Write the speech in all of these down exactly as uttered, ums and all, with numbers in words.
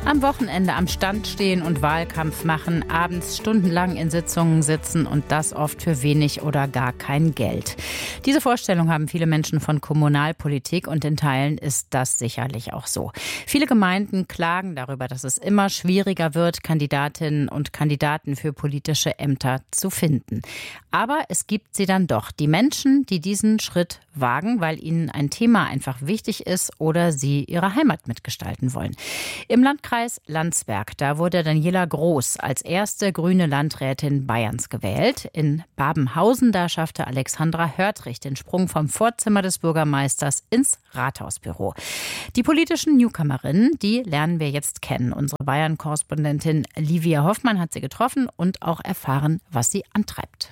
Am Wochenende am Stand stehen und Wahlkampf machen, abends stundenlang in Sitzungen sitzen und das oft für wenig oder gar kein Geld. Diese Vorstellung haben viele Menschen von Kommunalpolitik und in Teilen ist das sicherlich auch so. Viele Gemeinden klagen darüber, dass es immer schwieriger wird, Kandidatinnen und Kandidaten für politische Ämter zu finden. Aber es gibt sie dann doch, die Menschen, die diesen Schritt wagen, weil ihnen ein Thema einfach wichtig ist oder sie ihre Heimat mitgestalten wollen. Im Landkreis Landsberg, da wurde Daniela Groß als erste grüne Landrätin Bayerns gewählt. In Babenhausen, da schaffte Alexandra Hörtrich den Sprung vom Vorzimmer des Bürgermeisters ins Rathausbüro. Die politischen Newcomerinnen, die lernen wir jetzt kennen. Unsere Bayern-Korrespondentin Livia Hoffmann hat sie getroffen und auch erfahren, was sie antreibt.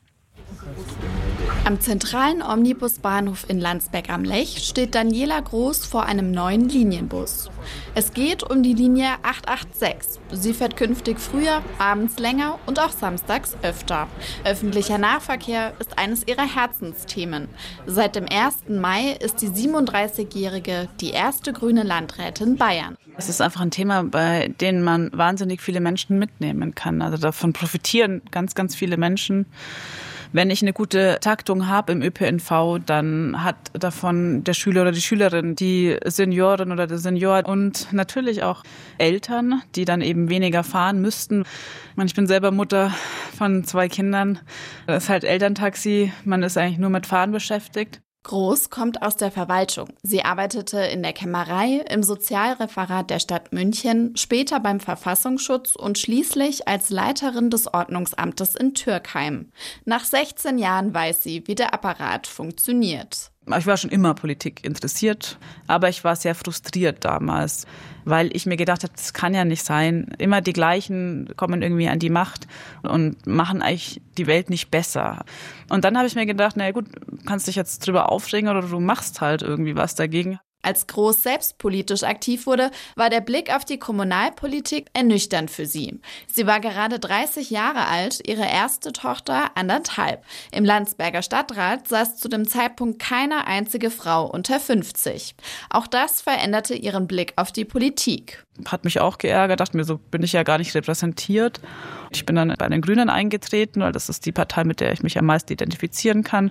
Am zentralen Omnibusbahnhof in Landsberg am Lech steht Daniela Groß vor einem neuen Linienbus. Es geht um die Linie acht acht sechs. Sie fährt künftig früher, abends länger und auch samstags öfter. Öffentlicher Nahverkehr ist eines ihrer Herzensthemen. Seit dem ersten Mai ist die siebenunddreißigjährige die erste grüne Landrätin Bayern. Es ist einfach ein Thema, bei dem man wahnsinnig viele Menschen mitnehmen kann. Also davon profitieren ganz, ganz viele Menschen. Wenn ich eine gute Taktung habe im Ö P N V, dann hat davon der Schüler oder die Schülerin, die Seniorin oder der Senior und natürlich auch Eltern, die dann eben weniger fahren müssten. Ich bin selber Mutter von zwei Kindern. Das ist halt Elterntaxi, man ist eigentlich nur mit Fahren beschäftigt. Groß kommt aus der Verwaltung. Sie arbeitete in der Kämmerei, im Sozialreferat der Stadt München, später beim Verfassungsschutz und schließlich als Leiterin des Ordnungsamtes in Türkheim. Nach sechzehn Jahren weiß sie, wie der Apparat funktioniert. Ich war schon immer Politik interessiert, aber ich war sehr frustriert damals, weil ich mir gedacht habe, das kann ja nicht sein. Immer die gleichen kommen irgendwie an die Macht und machen eigentlich die Welt nicht besser. Und dann habe ich mir gedacht, na gut, kannst dich jetzt drüber aufregen oder du machst halt irgendwie was dagegen. Als Groß selbst politisch aktiv wurde, war der Blick auf die Kommunalpolitik ernüchternd für sie. Sie war gerade dreißig Jahre alt, ihre erste Tochter anderthalb. Im Landsberger Stadtrat saß zu dem Zeitpunkt keine einzige Frau unter fünfzig. Auch das veränderte ihren Blick auf die Politik. Hat mich auch geärgert, dachte mir, so bin ich ja gar nicht repräsentiert. Ich bin dann bei den Grünen eingetreten, weil das ist die Partei, mit der ich mich am meisten identifizieren kann.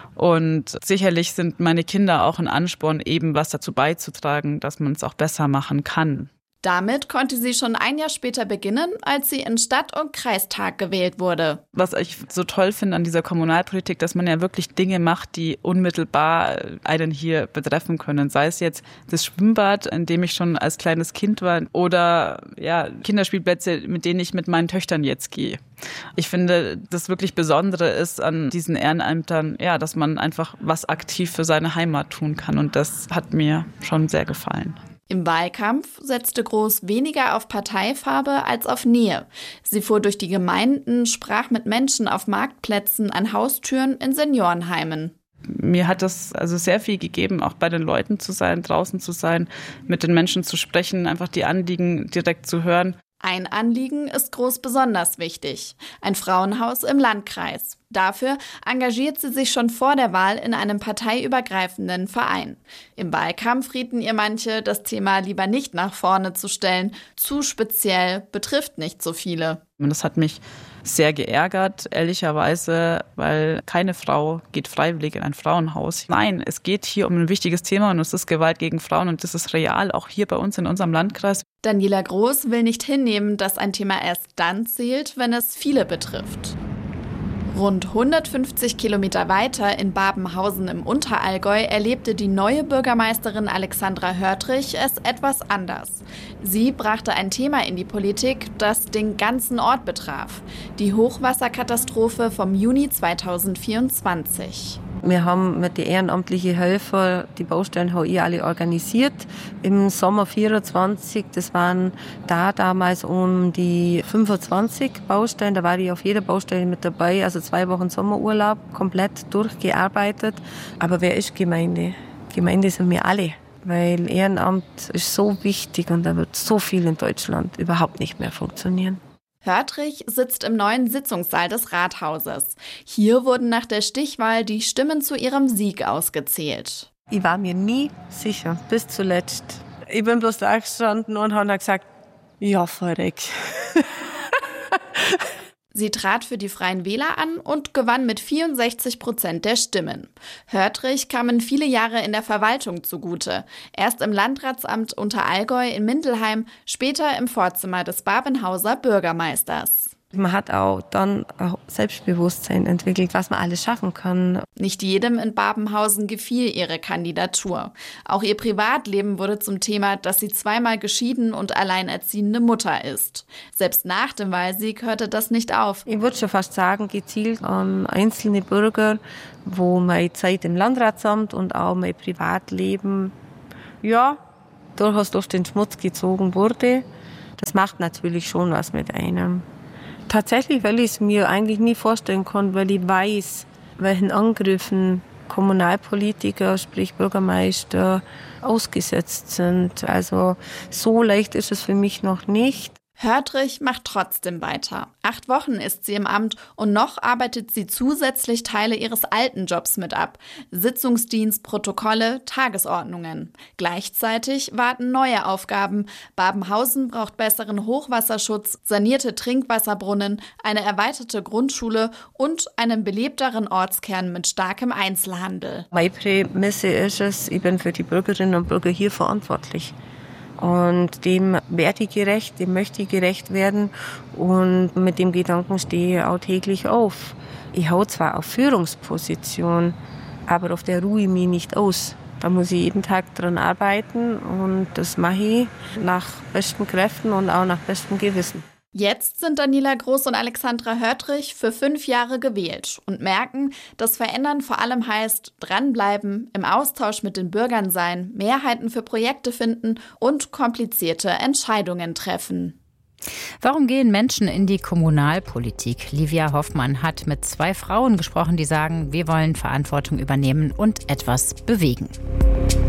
Und sicherlich sind meine Kinder auch ein Ansporn, eben was dazu beizutragen, dass man es auch besser machen kann. Damit konnte sie schon ein Jahr später beginnen, als sie in Stadt- und Kreistag gewählt wurde. Was ich so toll finde an dieser Kommunalpolitik, dass man ja wirklich Dinge macht, die unmittelbar einen hier betreffen können. Sei es jetzt das Schwimmbad, in dem ich schon als kleines Kind war, oder ja, Kinderspielplätze, mit denen ich mit meinen Töchtern jetzt gehe. Ich finde, das wirklich Besondere ist an diesen Ehrenämtern, ja, dass man einfach was aktiv für seine Heimat tun kann. Und das hat mir schon sehr gefallen. Im Wahlkampf setzte Groß weniger auf Parteifarbe als auf Nähe. Sie fuhr durch die Gemeinden, sprach mit Menschen auf Marktplätzen, an Haustüren, in Seniorenheimen. Mir hat das also sehr viel gegeben, auch bei den Leuten zu sein, draußen zu sein, mit den Menschen zu sprechen, einfach die Anliegen direkt zu hören. Ein Anliegen ist Groß besonders wichtig: ein Frauenhaus im Landkreis. Dafür engagiert sie sich schon vor der Wahl in einem parteiübergreifenden Verein. Im Wahlkampf rieten ihr manche, das Thema lieber nicht nach vorne zu stellen. Zu speziell, betrifft nicht so viele. Das hat mich sehr geärgert, ehrlicherweise, weil keine Frau geht freiwillig in ein Frauenhaus. Nein, es geht hier um ein wichtiges Thema und es ist Gewalt gegen Frauen und das ist real, auch hier bei uns in unserem Landkreis. Daniela Groß will nicht hinnehmen, dass ein Thema erst dann zählt, wenn es viele betrifft. Rund hundertfünfzig Kilometer weiter in Babenhausen im Unterallgäu erlebte die neue Bürgermeisterin Alexandra Hörtrich es etwas anders. Sie brachte ein Thema in die Politik, das den ganzen Ort betraf: die Hochwasserkatastrophe vom Juni zweitausendvierundzwanzig. Wir haben mit den ehrenamtlichen Helfern die Baustellen H I alle organisiert. Im Sommer vierundzwanzig, das waren da damals um die fünfundzwanzig Baustellen. Da war ich auf jeder Baustelle mit dabei, also zwei Wochen Sommerurlaub, komplett durchgearbeitet. Aber wer ist Gemeinde? Gemeinde sind wir alle. Weil Ehrenamt ist so wichtig und da wird so viel in Deutschland überhaupt nicht mehr funktionieren. Hörtrich sitzt im neuen Sitzungssaal des Rathauses. Hier wurden nach der Stichwahl die Stimmen zu ihrem Sieg ausgezählt. Ich war mir nie sicher, bis zuletzt. Ich bin bloß da gestanden und habe gesagt, Ja, verreckt. Sie trat für die Freien Wähler an und gewann mit vierundsechzig Prozent der Stimmen. Hörtrich kamen viele Jahre in der Verwaltung zugute. Erst im Landratsamt Unterallgäu in Mindelheim, später im Vorzimmer des Babenhauser Bürgermeisters. Man hat auch dann auch Selbstbewusstsein entwickelt, was man alles schaffen kann. Nicht jedem in Babenhausen gefiel ihre Kandidatur. Auch ihr Privatleben wurde zum Thema, dass sie zweimal geschieden und alleinerziehende Mutter ist. Selbst nach dem Wahlsieg hörte das nicht auf. Ich würde schon fast sagen, gezielt an einzelne Bürger, wo meine Zeit im Landratsamt und auch mein Privatleben ja, durchaus durch den Schmutz gezogen wurde. Das macht natürlich schon was mit einem. Tatsächlich, weil ich es mir eigentlich nie vorstellen konnte, weil ich weiß, welchen Angriffen Kommunalpolitiker, sprich Bürgermeister, ausgesetzt sind. Also so leicht ist es für mich noch nicht. Hörtrich macht trotzdem weiter. Acht Wochen ist sie im Amt und noch arbeitet sie zusätzlich Teile ihres alten Jobs mit ab. Sitzungsdienst, Protokolle, Tagesordnungen. Gleichzeitig warten neue Aufgaben. Babenhausen braucht besseren Hochwasserschutz, sanierte Trinkwasserbrunnen, eine erweiterte Grundschule und einen belebteren Ortskern mit starkem Einzelhandel. Meine Prämisse ist es, ich bin für die Bürgerinnen und Bürger hier verantwortlich. Und dem werde ich gerecht, dem möchte ich gerecht werden und mit dem Gedanken stehe ich auch täglich auf. Ich hau zwar auf Führungsposition, aber auf der ruhe ich mich nicht aus. Da muss ich jeden Tag dran arbeiten und das mache ich nach besten Kräften und auch nach bestem Gewissen. Jetzt sind Daniela Groß und Alexandra Hörtrich für fünf Jahre gewählt und merken, dass Verändern vor allem heißt, dranbleiben, im Austausch mit den Bürgern sein, Mehrheiten für Projekte finden und komplizierte Entscheidungen treffen. Warum gehen Menschen in die Kommunalpolitik? Livia Hoffmann hat mit zwei Frauen gesprochen, die sagen, wir wollen Verantwortung übernehmen und etwas bewegen.